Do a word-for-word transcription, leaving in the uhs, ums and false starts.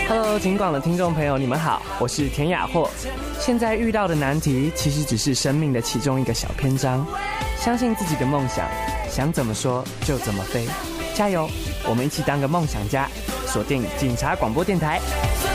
Hello， 警广的听众朋友，你们好，我是田雅霍。现在遇到的难题，其实只是生命的其中一个小篇章。相信自己的梦想，想怎么说就怎么飞，加油！我们一起当个梦想家，锁定警察广播电台。